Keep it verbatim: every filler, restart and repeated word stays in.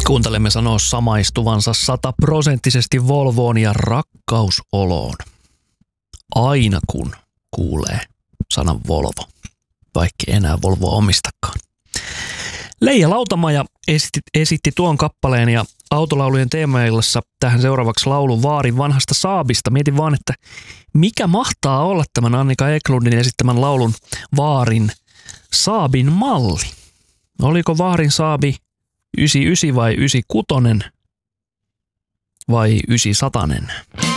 Kuuntelemme sanoa samaistuvansa sataprosenttisesti Volvoon ja rakkausoloon. Aina kun kuulee sanan Volvo, vaikka enää Volvoa omistakaan. Leija Lautamaja esitti, esitti tuon kappaleen ja autolaulujen teemaillassa tähän seuraavaksi laulun Vaarin vanhasta Saabista. Mietin vaan, että mikä mahtaa olla tämän Annika Eklundin esittämän laulun Vaarin Saabin malli? Oliko Vaarin Saabi yhdeksänkymmentäyhdeksän vai yhdeksänkymmentäkuusi vai yhdeksänsatanen?